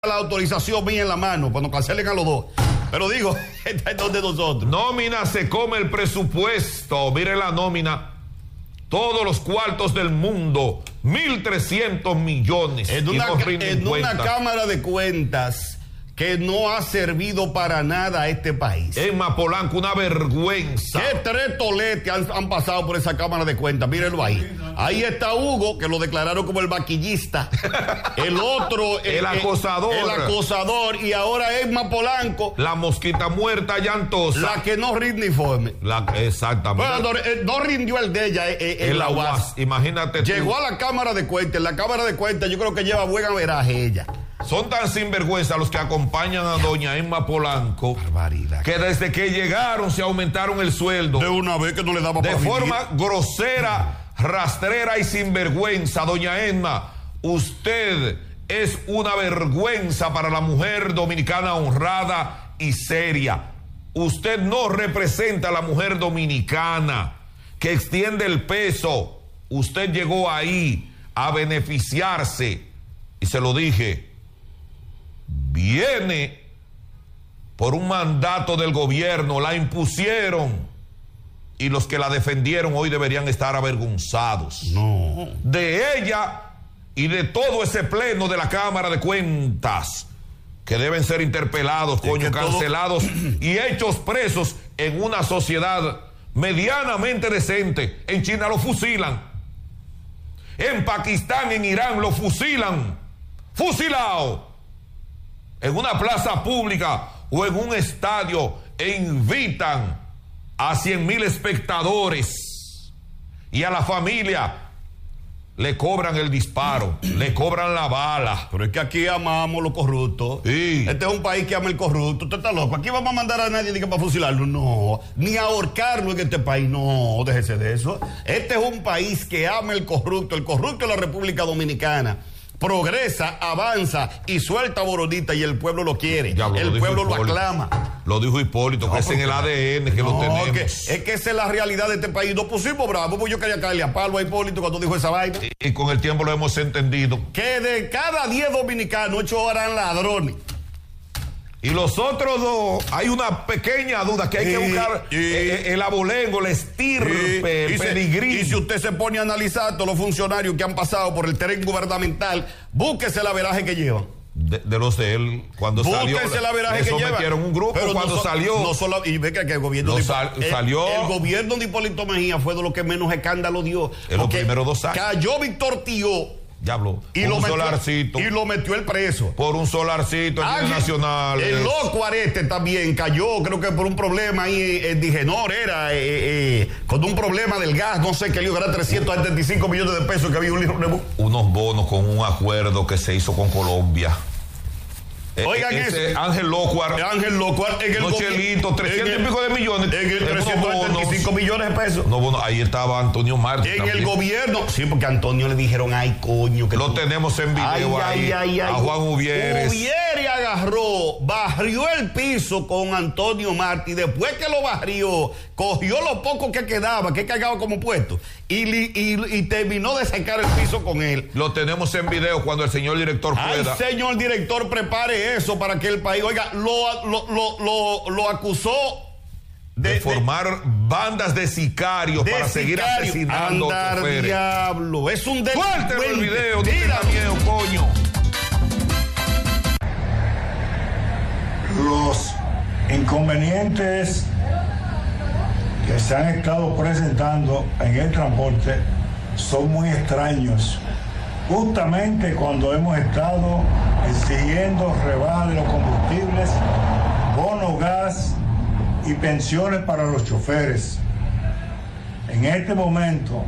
la autorización mía en la mano cuando cancelen a los dos. Pero digo, esta es donde nosotros. Nómina se come el presupuesto. Mire la nómina. Todos los cuartos del mundo. 1.300 millones. En una Cámara de Cuentas que no ha servido para nada a este país. Emma Polanco, una vergüenza. ¿Qué tres toletes han pasado por esa Cámara de Cuentas? Mírenlo ahí. Ahí está Hugo, que lo declararon como el vaquillista. El otro... el acosador. El acosador. Y ahora Emma Polanco. La mosquita muerta llantosa. La que no rinde informe. Exactamente. Bueno, no rindió el de ella en la UAS. Imagínate. Llegó a la Cámara de Cuentas. En la Cámara de Cuentas yo creo que lleva buen averaje ella. Son tan sinvergüenza los que acompañan a doña Emma Polanco. Barbaridad. Que desde que llegaron se aumentaron el sueldo. De una vez que no le daba de forma grosera, rastrera y sinvergüenza. Doña Emma, usted es una vergüenza para la mujer dominicana honrada y seria. Usted no representa a la mujer dominicana que extiende el peso. Usted llegó ahí a beneficiarse. Y se lo dije. Viene por un mandato del gobierno, la impusieron y los que la defendieron hoy deberían estar avergonzados. No. De ella y de todo ese pleno de la Cámara de Cuentas que deben ser interpelados, cancelados y hechos presos en una sociedad medianamente decente. En China lo fusilan. En Pakistán, en Irán lo fusilan. Fusilado en una plaza pública o en un estadio e invitan a 100,000 espectadores y a la familia le cobran el disparo, le cobran la bala. Pero es que aquí amamos los corruptos. Sí. Este es un país que ama el corrupto. Usted está loco. Aquí vamos a mandar a nadie para fusilarlo. No. Ni a ahorcarlo en este país. No, déjese de eso. Este es un país que ama el corrupto. El corrupto de la República Dominicana progresa, avanza y suelta boronita y el pueblo lo quiere. El pueblo lo aclama. Lo dijo Hipólito, que es en el ADN que lo tenemos. Es que esa es la realidad de este país. Nos pusimos bravos, pues yo quería caerle a palo a Hipólito cuando dijo esa vaina. Y con el tiempo lo hemos entendido. Que de cada 10 dominicanos, 8 eran ladrones. Y los otros dos, hay una pequeña duda que hay que buscar el abolengo, el estirpe, el pedigrí. Y si usted se pone a analizar todos los funcionarios que han pasado por el tren gubernamental, búsquese el averaje que llevan. De los de él, cuando salió. Búsquese el averaje que llevan. Metieron un grupo, pero cuando salió. No solo, y ve que el gobierno salió. El gobierno de Hipólito Mejía fue de lo que menos escándalo dio. En los primeros 2 años. Cayó Víctor Tío. Diablo, y un solarcito. Y lo metió el preso. Por un solarcito en nacional. El loco Areste también cayó, creo que por un problema ahí en Digenor, era con un problema del gas, no sé qué lío, era 375 millones de pesos que había unos bonos con un acuerdo que se hizo con Colombia. Oigan eso. Ángel Locuar en el Chelito, 300 y pico de millones. En el 375 millones de pesos. No, bueno, ahí estaba Antonio Martí. En también. El gobierno. Sí, porque a Antonio le dijeron, ay, coño. Que lo tenemos en video a Juan Uvieres. Uvieres agarró, barrió el piso con Antonio Martí. Después que lo barrió, cogió lo poco que quedaba, que cargaba como puesto, y terminó de secar el piso con él. Lo tenemos en video cuando el señor director pueda. Ay, señor director, prepare eso para que el país, oiga, lo acusó de formar bandas de sicarios para seguir asesinando. Andar diablo, es un delincuente. Fuerte el video, no tenga miedo, coño. Los inconvenientes que se han estado presentando en el transporte son muy extraños. Justamente cuando hemos estado exigiendo rebaja de los combustibles, bono gas y pensiones para los choferes. En este momento,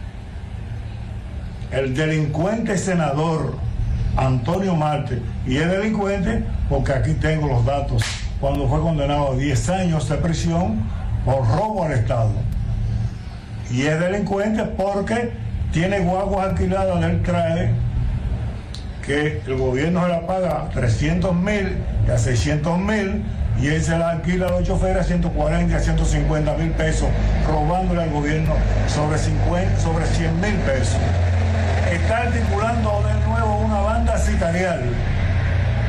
el delincuente senador Antonio Marte, y es delincuente porque aquí tengo los datos, cuando fue condenado a 10 años de prisión por robo al Estado. Y es delincuente porque tiene guaguas alquiladas del TRAE que el gobierno se la paga 300,000 y a 600,000 y él se la alquila a los choferes a 140 a 150,000 pesos, robándole al gobierno sobre 100,000 pesos. Está articulando de nuevo una banda sicarial